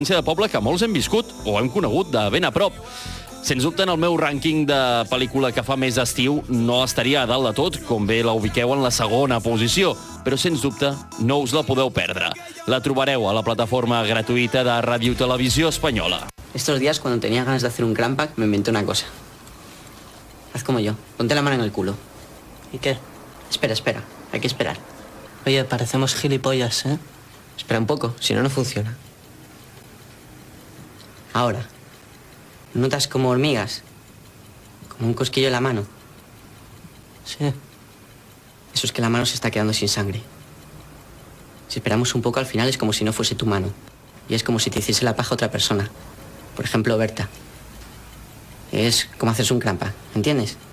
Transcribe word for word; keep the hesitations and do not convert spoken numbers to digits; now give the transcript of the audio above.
de poble que molts hem viscut o hem conegut de ben a prop. Sens dubte, en el meu rànquing de pel·lícula que fa més estiu no estaria a dalt de tot, com bé la ubiqueu en la segona posició, però sens dubte no us la podeu perdre. La trobareu a la plataforma gratuïta de Ràdio Televisió Espanyola. Estos días, cuando tenía ganas de hacer un cram pack, me inventé una cosa. Haz como yo, ponte la mano en el culo. ¿Y qué? Espera, espera, hay que esperar. Oye, parecemos gilipollas, ¿eh? Espera un poco, si no, no funciona. Ahora, ¿notas como hormigas? Como un cosquillo en la mano. Sí. Eso es que la mano se está quedando sin sangre. Si esperamos un poco, al final es como si no fuese tu mano. Y es como si te hiciese la paja otra persona. Por ejemplo, Berta. Es como hacerse un crampa, ¿entiendes?